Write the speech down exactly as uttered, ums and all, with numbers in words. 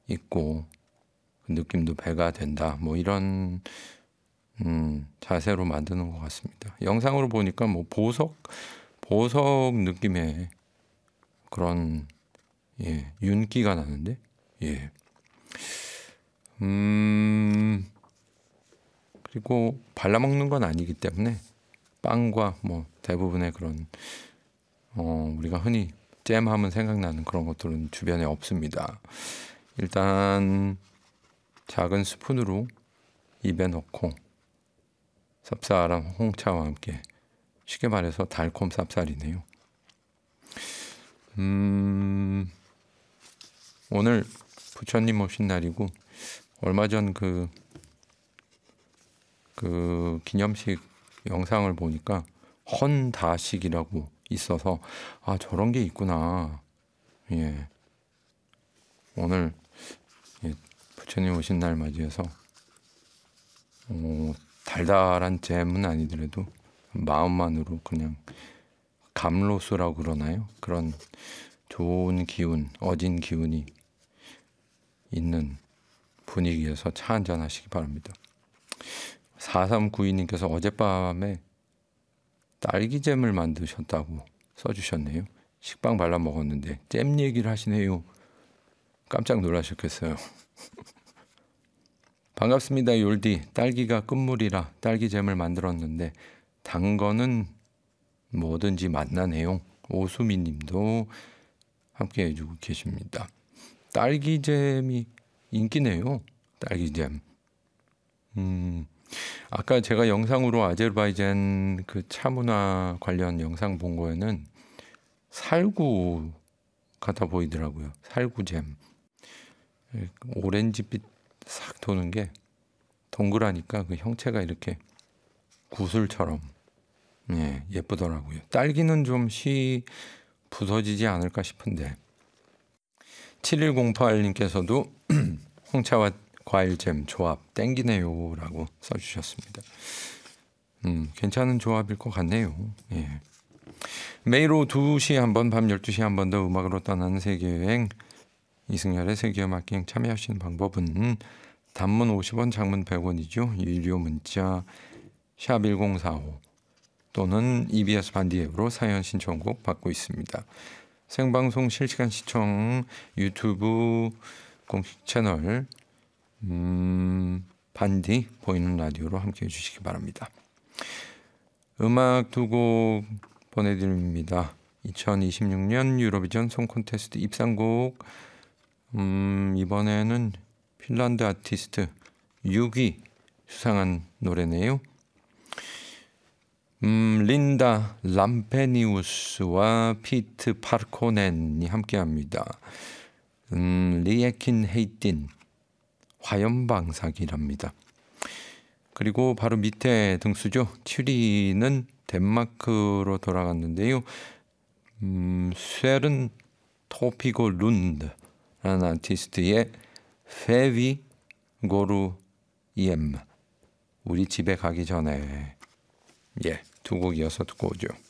있고 그 느낌도 배가 된다. 뭐 이런 음, 자세로 만드는 것 같습니다. 영상으로 보니까 뭐 보석 보석 느낌의 그런 예, 윤기가 나는데 예. 음 그리고 발라먹는 건 아니기 때문에 빵과 뭐 대부분의 그런 어, 우리가 흔히 잼하면 생각나는 그런 것들은 주변에 없습니다. 일단 작은 스푼으로 입에 넣고 쌉쌀한 홍차와 함께 쉽게 말해서 달콤 쌉쌀이네요. 음, 오늘 부처님 오신 날이고 얼마 전 그 그 기념식 영상을 보니까 헌다식이라고 있어서 아 저런 게 있구나. 예. 오늘 예, 부처님 오신 날 맞이해서 어, 달달한 잼은 아니더라도 마음만으로 그냥 감로수라고 그러나요? 그런 좋은 기운, 어진 기운이 있는 분위기에서 차 한잔 하시기 바랍니다. 사삼구이 님께서 어젯밤에 딸기잼을 만드셨다고 써주셨네요. 식빵 발라 먹었는데 잼 얘기를 하시네요. 깜짝 놀라셨겠어요. 반갑습니다. 욜디. 딸기가 끝물이라 딸기잼을 만들었는데 단 거는 뭐든지 맛나네요. 오수미 님도 함께 해주고 계십니다. 딸기잼이 인기네요. 딸기잼. 음, 아까 제가 영상으로 아제르바이잔 그 차문화 관련 영상 본 거에는 살구 같아 보이더라고요. 살구잼. 오렌지빛 싹 도는 게 동그라니까 그 형체가 이렇게 구슬처럼 예, 예쁘더라고요. 딸기는 좀 쉬 부서지지 않을까 싶은데 칠일공팔 님께서도 홍차와 과일잼 조합 땡기네요 라고 써주셨습니다. 음, 괜찮은 조합일 것 같네요. 예. 매일 오후 두 시에 한 번, 밤 열두 시에 한 번 더 음악으로 떠나는 세계여행 이승열의 세계음악여행 참여하시는 방법은 단문 오십 원, 장문 백 원이죠. 유료 문자 샵 일공사오 또는 이비에스 반디 앱으로 사연 신청곡 받고 있습니다. 생방송 실시간 시청 유튜브 공식 채널 음, 반디 보이는 라디오로 함께 해주시기 바랍니다. 음악 두 곡 보내드립니다. 이천이십육 년 유로비전 송 콘테스트 입상곡 음, 이번에는 핀란드 아티스트 육이 수상한 노래네요. 음, 린다 람페니우스와 피트 파르코넨이 함께합니다. 음, 리에킨 헤이틴 화염방사기랍니다. 그리고 바로 밑에 등수죠. 튜리는 덴마크로 돌아갔는데요. 음, 쉐른 토피고 룬드라는 아티스트의 페비 고루 이엠 우리 집에 가기 전에 예, 두 곡 이어서 듣고 오죠.